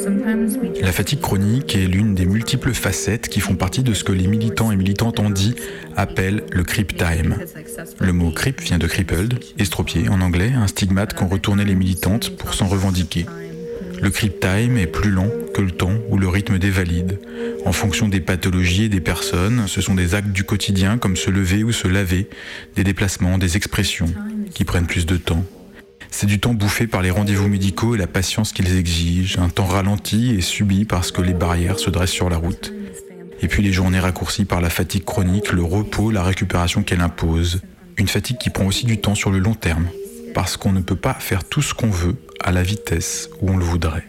La fatigue chronique est l'une des multiples facettes qui font partie de ce que les militants et militantes en dit appellent le creep time. Le mot creep vient de crippled, estropié en anglais, un stigmate qu'ont retourné les militantes pour s'en revendiquer. Le creep time est plus lent que le temps où le rythme dévalide. En fonction des pathologies et des personnes, ce sont des actes du quotidien comme se lever ou se laver, des déplacements, des expressions qui prennent plus de temps. C'est du temps bouffé par les rendez-vous médicaux et la patience qu'ils exigent, un temps ralenti et subi parce que les barrières se dressent sur la route. Et puis les journées raccourcies par la fatigue chronique, le repos, la récupération qu'elle impose. Une fatigue qui prend aussi du temps sur le long terme, parce qu'on ne peut pas faire tout ce qu'on veut à la vitesse où on le voudrait.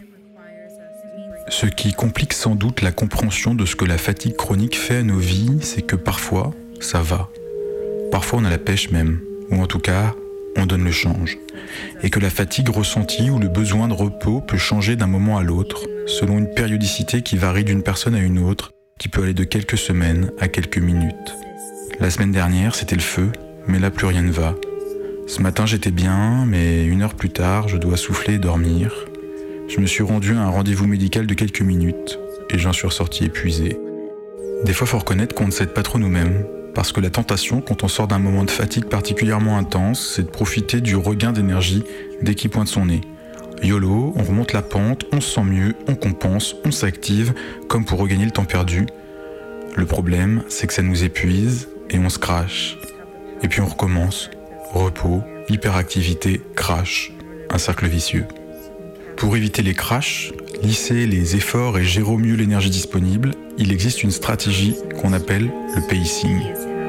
Ce qui complique sans doute la compréhension de ce que la fatigue chronique fait à nos vies, c'est que parfois, ça va. Parfois on a la pêche même, ou en tout cas, on donne le change. Et que la fatigue ressentie ou le besoin de repos peut changer d'un moment à l'autre, selon une périodicité qui varie d'une personne à une autre, qui peut aller de quelques semaines à quelques minutes. La semaine dernière, c'était le feu, mais là plus rien ne va. Ce matin j'étais bien, mais 1 heure plus tard, je dois souffler et dormir. Je me suis rendu à un rendez-vous médical de quelques minutes, et j'en suis ressorti épuisé. Des fois, faut reconnaître qu'on ne s'aide pas trop nous-mêmes, parce que la tentation, quand on sort d'un moment de fatigue particulièrement intense, c'est de profiter du regain d'énergie dès qu'il pointe son nez. YOLO, on remonte la pente, on se sent mieux, on compense, on s'active, comme pour regagner le temps perdu. Le problème, c'est que ça nous épuise, et on se crache. Et puis on recommence. Repos, hyperactivité, crash. Un cercle vicieux. Pour éviter les crashs, lisser les efforts et gérer au mieux l'énergie disponible, il existe une stratégie qu'on appelle le pacing.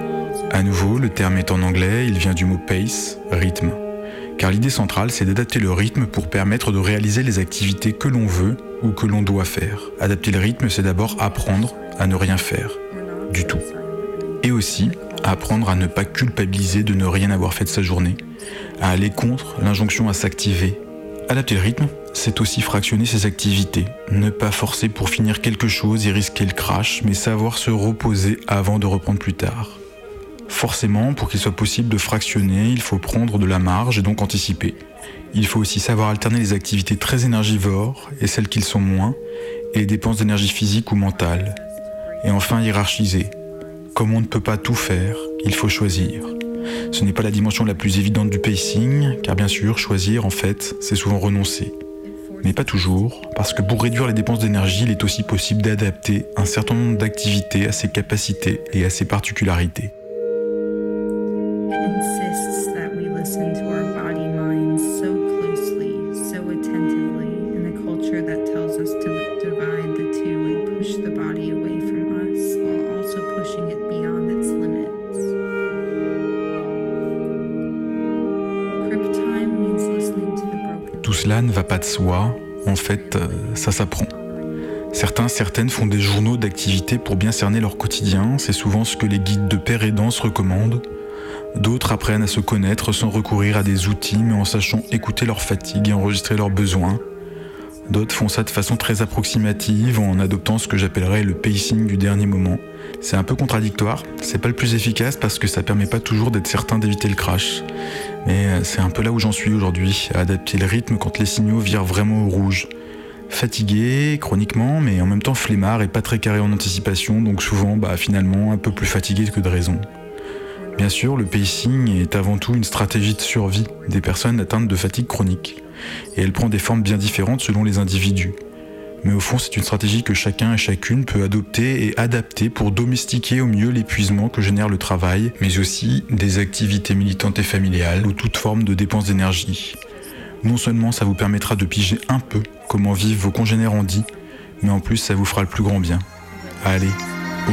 À nouveau, le terme est en anglais, il vient du mot pace, rythme. Car l'idée centrale, c'est d'adapter le rythme pour permettre de réaliser les activités que l'on veut ou que l'on doit faire. Adapter le rythme, c'est d'abord apprendre à ne rien faire, du tout. Et aussi, apprendre à ne pas culpabiliser de ne rien avoir fait de sa journée, à aller contre l'injonction à s'activer. Adapter le rythme, c'est aussi fractionner ses activités, ne pas forcer pour finir quelque chose et risquer le crash, mais savoir se reposer avant de reprendre plus tard. Forcément, pour qu'il soit possible de fractionner, il faut prendre de la marge et donc anticiper. Il faut aussi savoir alterner les activités très énergivores et celles qui le sont moins, et les dépenses d'énergie physique ou mentale. Et enfin, hiérarchiser. Comme on ne peut pas tout faire, il faut choisir. Ce n'est pas la dimension la plus évidente du pacing, car bien sûr, choisir, en fait, c'est souvent renoncer. Mais pas toujours, parce que pour réduire les dépenses d'énergie, il est aussi possible d'adapter un certain nombre d'activités à ses capacités et à ses particularités. Tout cela ne va pas de soi, en fait, ça s'apprend. Certaines font des journaux d'activités pour bien cerner leur quotidien, c'est souvent ce que les guides de père aidants recommandent. D'autres apprennent à se connaître sans recourir à des outils, mais en sachant écouter leur fatigue et enregistrer leurs besoins. D'autres font ça de façon très approximative, en adoptant ce que j'appellerais le pacing du dernier moment. C'est un peu contradictoire, c'est pas le plus efficace parce que ça permet pas toujours d'être certain d'éviter le crash. Mais c'est un peu là où j'en suis aujourd'hui, à adapter le rythme quand les signaux virent vraiment au rouge. Fatigué, chroniquement, mais en même temps flemmard et pas très carré en anticipation, donc souvent, finalement, un peu plus fatigué que de raison. Bien sûr, le pacing est avant tout une stratégie de survie des personnes atteintes de fatigue chronique. Et elle prend des formes bien différentes selon les individus. Mais au fond, c'est une stratégie que chacun et chacune peut adopter et adapter pour domestiquer au mieux l'épuisement que génère le travail, mais aussi des activités militantes et familiales ou toute forme de dépense d'énergie. Non seulement ça vous permettra de piger un peu comment vivent vos congénères en dit, mais en plus ça vous fera le plus grand bien. Allez,